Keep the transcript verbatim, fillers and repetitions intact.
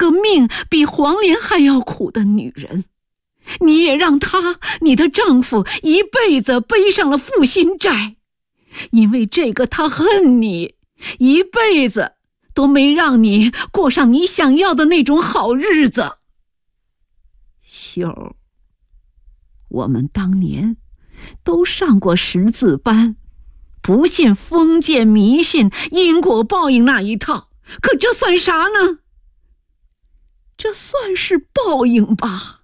个命比黄连还要苦的女人，你也让她，你的丈夫一辈子背上了负心债，因为这个他恨你，一辈子都没让你过上你想要的那种好日子。秀儿，我们当年都上过识字班，不信封建迷信因果报应那一套，可这算啥呢？这算是报应吧。